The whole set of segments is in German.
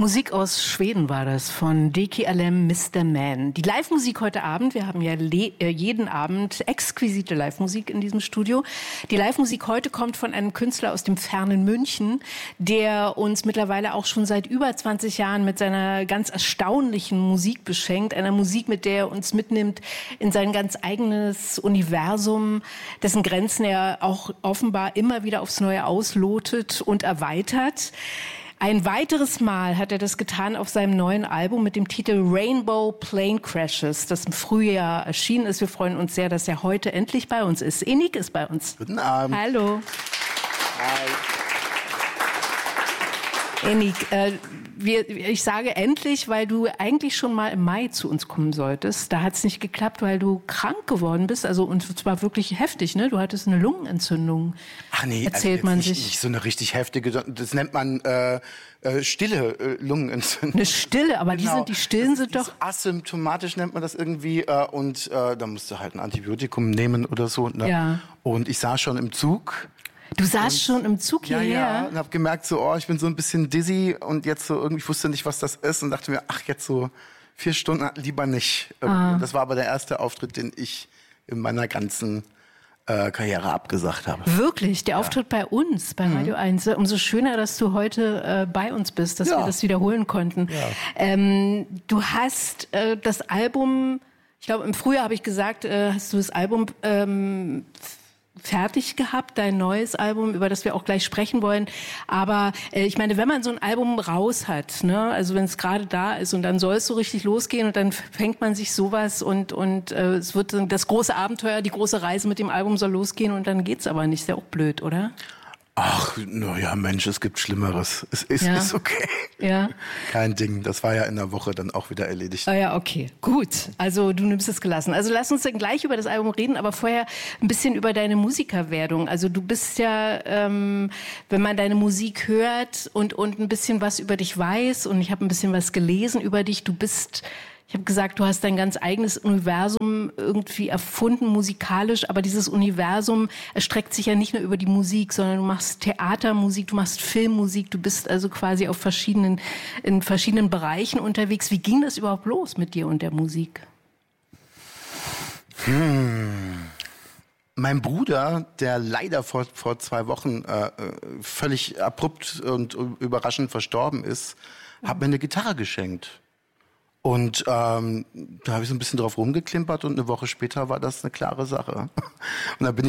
Musik aus Schweden war das, von DKLM Mr. Man. Die Live-Musik heute Abend, wir haben ja jeden Abend exquisite Live-Musik in diesem Studio. Die Live-Musik heute kommt von einem Künstler aus dem fernen München, der uns mittlerweile auch schon seit über 20 Jahren mit seiner ganz erstaunlichen Musik beschenkt. Einer Musik, mit der er uns mitnimmt in sein ganz eigenes Universum, dessen Grenzen er auch offenbar immer wieder aufs Neue auslotet und erweitert. Ein weiteres Mal hat er das getan auf seinem neuen Album mit dem Titel Rainbow Plane Crashes, das im Frühjahr erschienen ist. Wir freuen uns sehr, dass er heute endlich bei uns ist. Enik ist bei uns. Guten Abend. Hallo. Hi. Enik, ich sage endlich, weil du eigentlich schon mal im Mai zu uns kommen solltest. Da hat es nicht geklappt, weil du krank geworden bist. Also, und zwar wirklich heftig, ne? Du hattest eine Lungenentzündung. Ach nee, erzählt also man nicht, sich. Nicht so eine richtig heftige, das nennt man stille Lungenentzündung. Eine stille, aber Genau. die stillen sind doch... So asymptomatisch nennt man das irgendwie. Und da musst du halt ein Antibiotikum nehmen oder so. Ne? Ja. Und ich saß schon im Zug. Du saßt schon im Zug hierher? Ja, und hab gemerkt so, ich bin so ein bisschen dizzy und jetzt so irgendwie, ich wusste nicht, was das ist und dachte mir, jetzt so 4 Stunden lieber nicht. Das war aber der erste Auftritt, den ich in meiner ganzen Karriere abgesagt habe. Wirklich? Der Auftritt bei uns, bei Radio 1. Umso schöner, dass du heute bei uns bist, dass wir das wiederholen konnten. Ja. Du hast das Album, ich glaube im Frühjahr habe ich gesagt, hast du das Album fertig gehabt, dein neues Album, über das wir auch gleich sprechen wollen. Aber ich meine, wenn man so ein Album raus hat, ne, also wenn es gerade da ist und dann soll es so richtig losgehen und dann fängt man sich sowas und es wird das große Abenteuer, die große Reise mit dem Album soll losgehen und dann geht's aber nicht. Ist ja auch blöd, oder? Ach, naja, Mensch, es gibt Schlimmeres. Es ist okay. Ja. Kein Ding. Das war ja in der Woche dann auch wieder erledigt. Ah ja, okay. Gut. Also du nimmst es gelassen. Also lass uns dann gleich über das Album reden, aber vorher ein bisschen über deine Musikerwerdung. Also du bist ja, wenn man deine Musik hört und ein bisschen was über dich weiß und ich habe ein bisschen was gelesen über dich, ich habe gesagt, du hast dein ganz eigenes Universum irgendwie erfunden, musikalisch, aber dieses Universum erstreckt sich ja nicht nur über die Musik, sondern du machst Theatermusik, du machst Filmmusik, du bist also quasi in verschiedenen Bereichen unterwegs. Wie ging das überhaupt los mit dir und der Musik? Mein Bruder, der leider vor 2 Wochen völlig abrupt und überraschend verstorben ist, hat mir eine Gitarre geschenkt. Und da habe ich so ein bisschen drauf rumgeklimpert und eine Woche später war das eine klare Sache. Und dann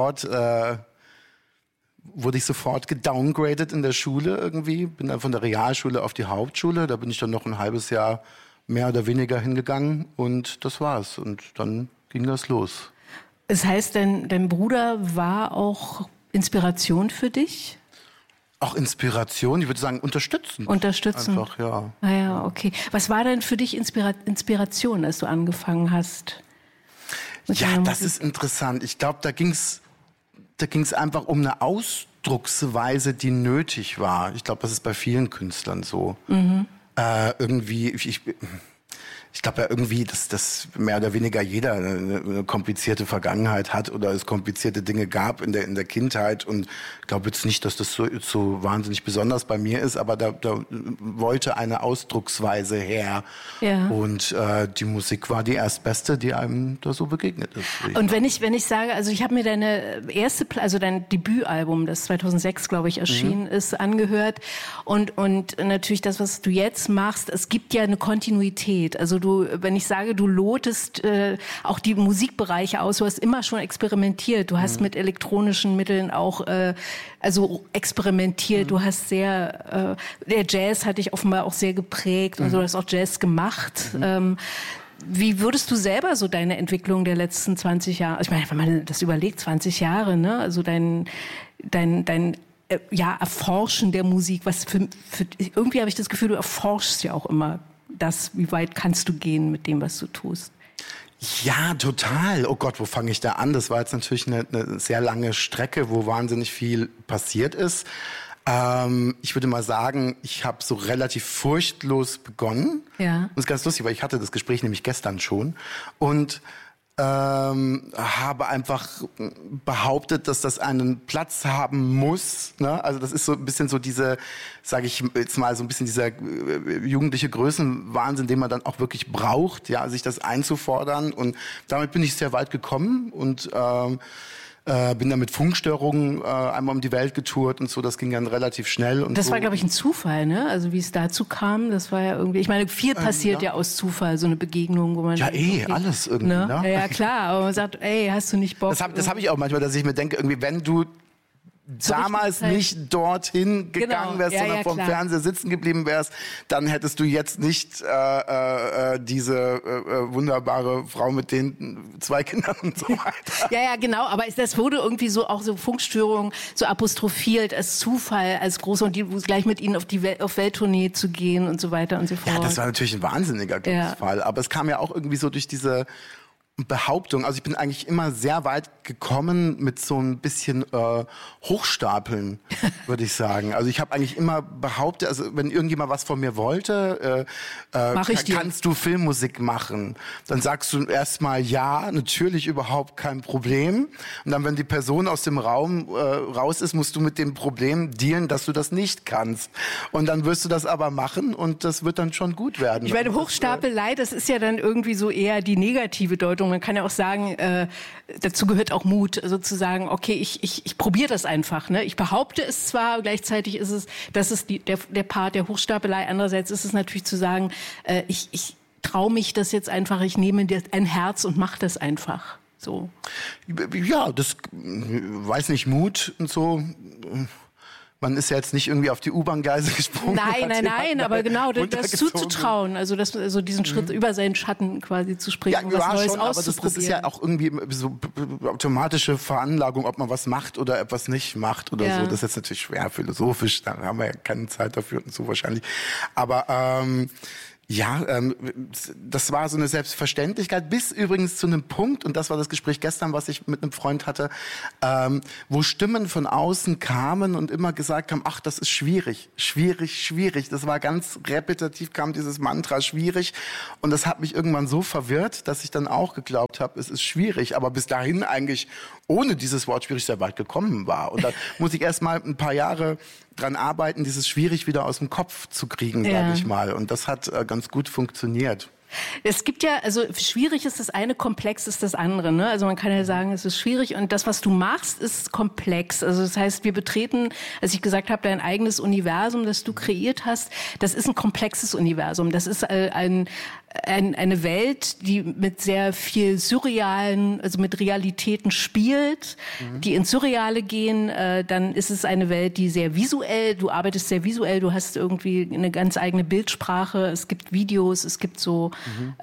wurde ich sofort gedowngradet in der Schule irgendwie. Bin dann von der Realschule auf die Hauptschule. Da bin ich dann noch ein halbes Jahr mehr oder weniger hingegangen und das war's. Und dann ging das los. Das heißt, dein Bruder war auch Inspiration für dich? Auch Inspiration, ich würde sagen unterstützend. Unterstützend. Einfach, ja. Ah ja, okay. Was war denn für dich Inspiration, als du angefangen hast? Ja, das ist interessant. Ich glaube, da ging's einfach um eine Ausdrucksweise, die nötig war. Ich glaube, das ist bei vielen Künstlern so. Irgendwie, ich glaube ja irgendwie, dass mehr oder weniger jeder eine komplizierte Vergangenheit hat oder es komplizierte Dinge gab in der Kindheit und ich glaube jetzt nicht, dass das so wahnsinnig besonders bei mir ist, aber da wollte eine Ausdrucksweise her und die Musik war die erstbeste, die einem da so begegnet ist. Und wenn ich sage, also ich habe mir dein Debütalbum, das 2006 glaube ich erschienen ist, angehört und natürlich das, was du jetzt machst, es gibt ja eine Kontinuität, also wenn ich sage, du lotest auch die Musikbereiche aus, du hast immer schon experimentiert, du hast mit elektronischen Mitteln auch experimentiert, du hast der Jazz hat dich offenbar auch sehr geprägt und du hast auch Jazz gemacht. Wie würdest du selber so deine Entwicklung der letzten 20 Jahre, ich meine, wenn man das überlegt, 20 Jahre, ne, also dein Erforschen der Musik, was für irgendwie habe ich das Gefühl, du erforschst ja auch immer wie weit kannst du gehen mit dem, was du tust? Ja, total. Oh Gott, wo fange ich da an? Das war jetzt natürlich eine sehr lange Strecke, wo wahnsinnig viel passiert ist. Ich würde mal sagen, ich habe so relativ furchtlos begonnen. Ja. Das ist ganz lustig, weil ich hatte das Gespräch nämlich gestern schon. Und habe einfach behauptet, dass das einen Platz haben muss. Ne? Also das ist so ein bisschen so diese, sage ich jetzt mal, so ein bisschen dieser jugendliche Größenwahnsinn, den man dann auch wirklich braucht, ja, sich das einzufordern. Und damit bin ich sehr weit gekommen und bin dann mit Funkstörungen einmal um die Welt getourt und so, das ging dann relativ schnell. Und das so. war, glaube ich, ein Zufall, ne? Also wie es dazu kam, das war ja irgendwie, ich meine, viel passiert ja aus Zufall, so eine Begegnung, wo man... Ja, denkt, alles irgendwie, ne? Ja, klar, aber man sagt, ey, hast du nicht Bock? Das hab ich auch manchmal, dass ich mir denke, irgendwie, wenn du damals nicht dorthin gegangen wärst, sondern vorm Fernseher sitzen geblieben wärst, dann hättest du jetzt nicht diese wunderbare Frau mit den 2 Kindern und so weiter. Ja, genau, aber das wurde irgendwie so, auch so Funkstörungen so apostrophiert als Zufall, als große, und gleich mit ihnen auf Welttournee zu gehen und so weiter und so fort. Ja, das war natürlich ein wahnsinniger Glücksfall, aber es kam ja auch irgendwie so durch diese Behauptung. Also ich bin eigentlich immer sehr weit gekommen mit so ein bisschen Hochstapeln, würde ich sagen. Also ich habe eigentlich immer behauptet, also wenn irgendjemand was von mir wollte, kannst du Filmmusik machen? Dann sagst du erstmal ja, natürlich, überhaupt kein Problem. Und dann, wenn die Person aus dem Raum raus ist, musst du mit dem Problem dealen, dass du das nicht kannst. Und dann wirst du das aber machen und das wird dann schon gut werden. Ich meine, Hochstapelei, das ist ja dann irgendwie so eher die negative Deutung. Man kann ja auch sagen, dazu gehört auch Mut, sozusagen, okay, ich probiere das einfach. Ne? Ich behaupte es zwar, gleichzeitig ist es, das ist der Part der Hochstapelei. Andererseits ist es natürlich zu sagen, ich traue mich das jetzt einfach, ich nehme ein Herz und mache das einfach. So. Ja, das, weiß nicht, Mut und so. Man ist ja jetzt nicht irgendwie auf die U-Bahn-Gleise gesprungen. Nein, aber genau, das zuzutrauen, also diesen Schritt über seinen Schatten quasi zu springen, ja, was Neues schon, auszuprobieren. Aber das ist ja auch irgendwie so automatische Veranlagung, ob man was macht oder etwas nicht macht oder so. Das ist jetzt natürlich schwer philosophisch, da haben wir ja keine Zeit dafür und so wahrscheinlich. Aber das war so eine Selbstverständlichkeit, bis übrigens zu einem Punkt, und das war das Gespräch gestern, was ich mit einem Freund hatte, wo Stimmen von außen kamen und immer gesagt haben, ach, das ist schwierig. Das war ganz repetitiv, kam dieses Mantra, schwierig. Und das hat mich irgendwann so verwirrt, dass ich dann auch geglaubt habe, es ist schwierig, aber bis dahin eigentlich ohne dieses Wort schwierig sehr weit gekommen war. Und da muss ich erst mal ein paar Jahre dran arbeiten, dieses schwierig wieder aus dem Kopf zu kriegen, sage ich mal. Und das hat ganz gut funktioniert. Es gibt ja, also schwierig ist das eine, komplex ist das andere. Ne? Also man kann ja sagen, es ist schwierig und das, was du machst, ist komplex. Also das heißt, wir betreten, als ich gesagt habe, dein eigenes Universum, das du kreiert hast, das ist ein komplexes Universum. Das ist eine Welt, die mit sehr viel Surrealen, also mit Realitäten spielt, die ins Surreale gehen. Dann ist es eine Welt, die sehr visuell, du arbeitest sehr visuell, du hast irgendwie eine ganz eigene Bildsprache, es gibt Videos, es gibt so,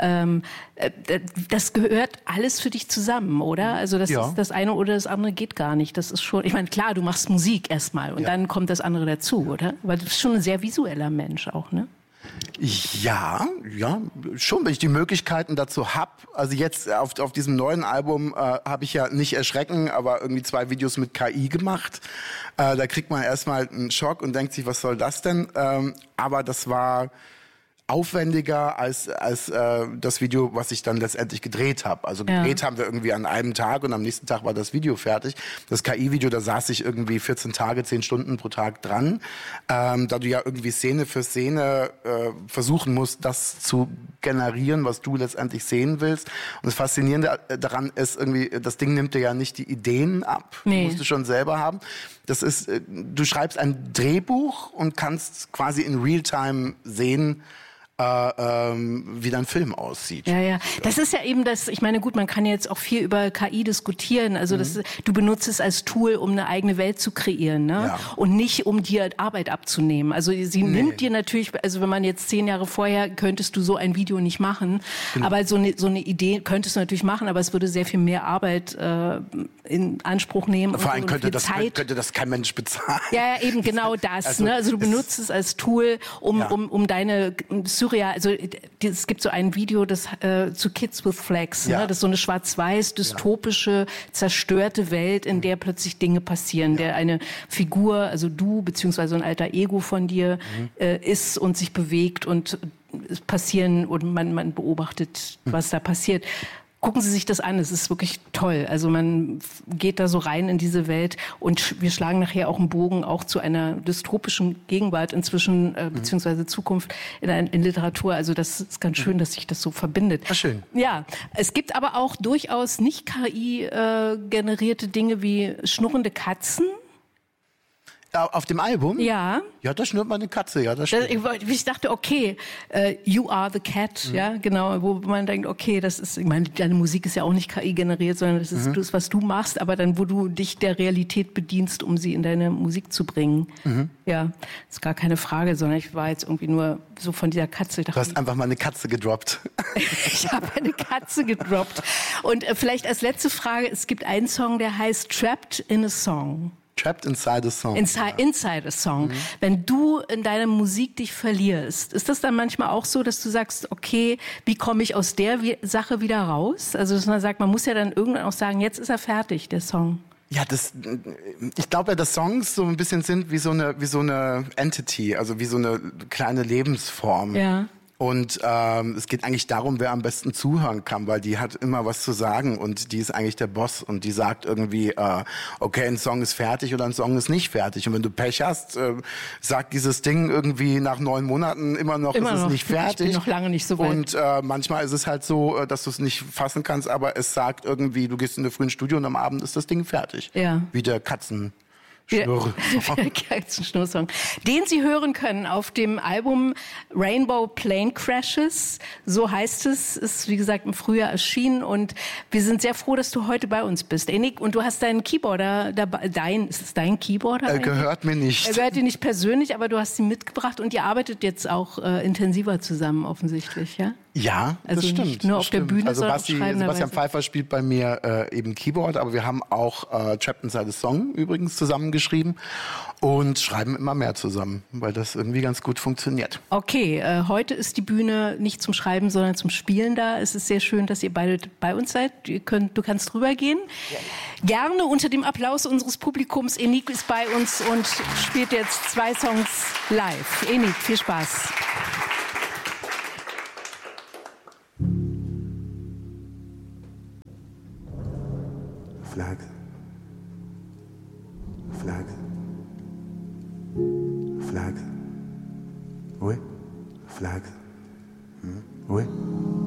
das gehört alles für dich zusammen, oder? Also das ist das eine oder das andere geht gar nicht. Das ist schon, ich meine, klar, du machst Musik erstmal und dann kommt das andere dazu, oder? Weil du bist schon ein sehr visueller Mensch auch, ne? Ja, schon, wenn ich die Möglichkeiten dazu habe. Also jetzt auf diesem neuen Album habe ich ja nicht erschrecken, aber irgendwie 2 Videos mit KI gemacht. Da kriegt man erstmal einen Schock und denkt sich, was soll das denn? Aber das war aufwendiger als das Video, was ich dann letztendlich gedreht habe. Also gedreht haben wir irgendwie an einem Tag und am nächsten Tag war das Video fertig. Das KI-Video, da saß ich irgendwie 14 Tage, 10 Stunden pro Tag dran. Da du ja irgendwie Szene für Szene versuchen musst, das zu generieren, was du letztendlich sehen willst. Und das Faszinierende daran ist irgendwie, das Ding nimmt dir ja nicht die Ideen ab. Nee. Die musst du schon selber haben. Das ist, du schreibst ein Drehbuch und kannst quasi in Realtime sehen, wie dein Film aussieht. Ja. Das ist ja eben das, ich meine, gut, man kann jetzt auch viel über KI diskutieren. Also du benutzt es als Tool, um eine eigene Welt zu kreieren, ne? Ja. Und nicht, um dir Arbeit abzunehmen. Also sie nimmt dir natürlich, also wenn man jetzt 10 Jahre vorher, könntest du so ein Video nicht machen. Genau. Aber so eine Idee könntest du natürlich machen, aber es würde sehr viel mehr Arbeit in Anspruch nehmen. Vor allem könnte das kein Mensch bezahlen. Ja, eben genau das. Also du benutzt es als Tool, um deine also es gibt so ein Video, das zu Kids with Flags, ne? Das ist so eine schwarz-weiß, dystopische, zerstörte Welt, in der plötzlich Dinge passieren, der eine Figur, also du, beziehungsweise ein alter Ego von dir ist und sich bewegt und es passieren und man beobachtet, was da passiert. Gucken Sie sich das an, es ist wirklich toll. Also man geht da so rein in diese Welt und wir schlagen nachher auch einen Bogen auch zu einer dystopischen Gegenwart inzwischen, beziehungsweise Zukunft in Literatur. Also das ist ganz schön, dass sich das so verbindet. Ach, schön. Ja, es gibt aber auch durchaus nicht KI-generierte Dinge wie schnurrende Katzen. Auf dem Album? Ja. Ja, da schnurrt man eine Katze, ja, das stimmt. Ich dachte, okay, you are the cat, ja, genau, wo man denkt, okay, das ist, ich meine, deine Musik ist ja auch nicht KI generiert, sondern das ist das, was du machst, aber dann, wo du dich der Realität bedienst, um sie in deine Musik zu bringen. Ja, ist gar keine Frage, sondern ich war jetzt irgendwie nur so von dieser Katze. Du hast einfach mal eine Katze gedroppt. Ich habe eine Katze gedroppt. Und vielleicht als letzte Frage, es gibt einen Song, der heißt Trapped in a Song. Trapped inside a song. Inside a song. Wenn du in deiner Musik dich verlierst, ist das dann manchmal auch so, dass du sagst, okay, wie komme ich aus der Sache wieder raus? Also dass man sagt, man muss ja dann irgendwann auch sagen, jetzt ist er fertig, der Song. Ja, ich glaube ja, dass Songs so ein bisschen sind wie so eine Entity, also wie so eine kleine Lebensform. Ja. Und es geht eigentlich darum, wer am besten zuhören kann, weil die hat immer was zu sagen und die ist eigentlich der Boss und die sagt irgendwie, okay, ein Song ist fertig oder ein Song ist nicht fertig. Und wenn du Pech hast, sagt dieses Ding irgendwie nach 9 Monaten immer noch, ist es nicht fertig. Ich bin noch lange nicht so weit. Und manchmal ist es halt so, dass du es nicht fassen kannst, aber es sagt irgendwie, du gehst in eine frühen Studio und am Abend ist das Ding fertig. Ja. Wie der Katzenschnurrsong. Den Sie hören können auf dem Album Rainbow Plane Crashes. So heißt es. Ist, wie gesagt, im Frühjahr erschienen. Und wir sind sehr froh, dass du heute bei uns bist, Enik. Und du hast deinen Keyboarder dabei. Ist es dein Keyboarder? Gehört mir nicht. Er gehört dir nicht persönlich, aber du hast ihn mitgebracht. Und ihr arbeitet jetzt auch intensiver zusammen, offensichtlich, ja? Ja, also das stimmt. Nicht nur auf der Bühne, also sondern Sebastian Pfeiffer spielt bei mir eben Keyboard, aber wir haben auch Trapped Inside a Song übrigens zusammengeschrieben und schreiben immer mehr zusammen, weil das irgendwie ganz gut funktioniert. Okay, heute ist die Bühne nicht zum Schreiben, sondern zum Spielen da. Es ist sehr schön, dass ihr beide bei uns seid. Du kannst rübergehen. Ja. Gerne unter dem Applaus unseres Publikums. Enik ist bei uns und spielt jetzt 2 Songs live. Enik, viel Spaß. Flags. Flags. Flags. Oui. Flags. Oui.